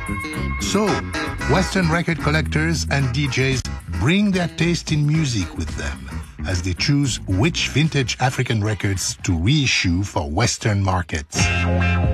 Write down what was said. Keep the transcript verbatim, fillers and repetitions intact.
So, Western record collectors and D Js bring their taste in music with them as they choose which vintage African records to reissue for Western markets.